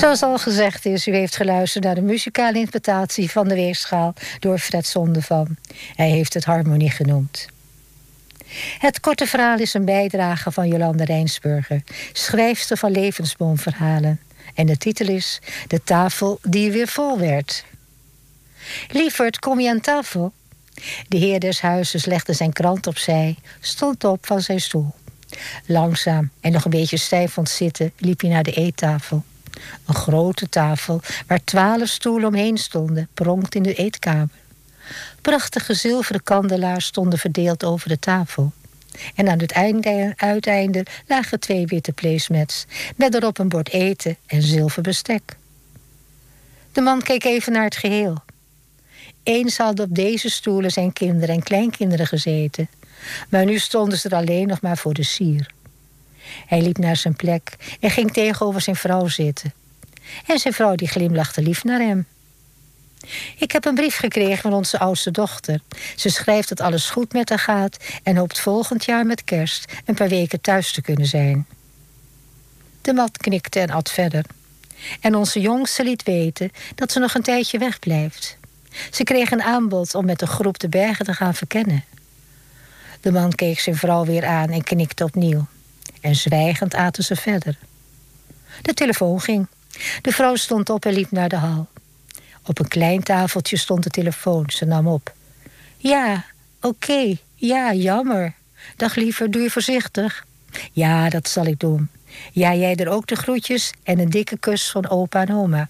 Zoals al gezegd is, u heeft geluisterd naar de muzikale interpretatie van de Weegschaal door Fred Zondervan. Hij heeft het harmonie genoemd. Het korte verhaal is een bijdrage van Jolanda Rijnsburger, schrijfster van Levensboomverhalen. En de titel is De tafel die weer vol werd. Lieverd, kom je aan tafel? De heer des huizes legde zijn krant opzij, stond op van zijn stoel. Langzaam en nog een beetje stijf ontzitten liep hij naar de eettafel. Een grote tafel waar 12 stoelen omheen stonden, pronkt in de eetkamer. Prachtige zilveren kandelaars stonden verdeeld over de tafel. En aan het uiteinde lagen 2 witte placemats, met erop een bord eten en zilver bestek. De man keek even naar het geheel. Eens hadden op deze stoelen zijn kinderen en kleinkinderen gezeten, maar nu stonden ze er alleen nog maar voor de sier. Hij liep naar zijn plek en ging tegenover zijn vrouw zitten. En zijn vrouw die glimlachte lief naar hem. Ik heb een brief gekregen van onze oudste dochter. Ze schrijft dat alles goed met haar gaat en hoopt volgend jaar met Kerst een paar weken thuis te kunnen zijn. De man knikte en at verder. En onze jongste liet weten dat ze nog een tijdje wegblijft. Ze kreeg een aanbod om met een groep de bergen te gaan verkennen. De man keek zijn vrouw weer aan en knikte opnieuw. En zwijgend aten ze verder. De telefoon ging. De vrouw stond op en liep naar de hal. Op een klein tafeltje stond de telefoon. Ze nam op. Ja, oké. Ja, jammer. Dag liever, doe je voorzichtig. Ja, dat zal ik doen. Ja, jij er ook de groetjes en een dikke kus van opa en oma.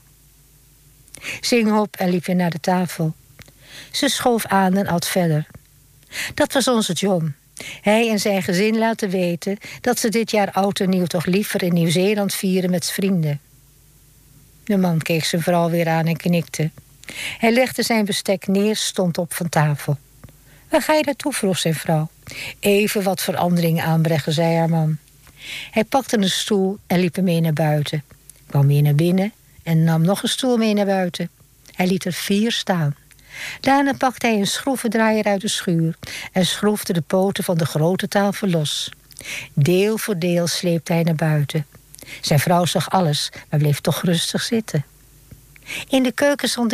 Ze hing op en liep weer naar de tafel. Ze schoof aan en at verder. Dat was onze John. Hij en zijn gezin laten weten dat ze dit jaar oud en nieuw toch liever in Nieuw-Zeeland vieren met vrienden. De man keek zijn vrouw weer aan en knikte. Hij legde zijn bestek neer, stond op van tafel. Waar ga je naartoe, vroeg zijn vrouw. Even wat verandering aanbrengen, zei haar man. Hij pakte een stoel en liep ermee naar buiten. Kwam weer naar binnen en nam nog een stoel mee naar buiten. Hij liet er 4 staan. Daarna pakte hij een schroevendraaier uit de schuur en schroefde de poten van de grote tafel los. Deel voor deel sleepte hij naar buiten. Zijn vrouw zag alles, maar bleef toch rustig zitten. In de keuken stond de